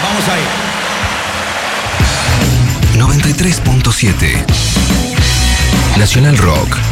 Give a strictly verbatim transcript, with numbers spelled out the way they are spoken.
Vamos ahí. noventa y tres punto siete Nacional Rock.